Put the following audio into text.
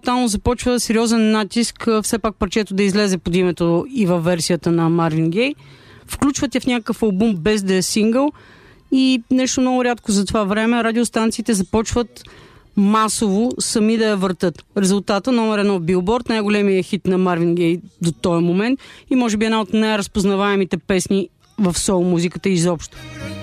тотално започва сериозен натиск все пак парчето да излезе под името и във версията на Марвин Гей. Включват я в някакъв албум без да е сингъл и нещо много рядко за това време радиостанциите започват масово сами да я въртат. Резултата номер 1 в Билборд, най-големият хит на Марвин Гей до този момент и може би една от най-разпознаваемите песни в соул музиката изобщо.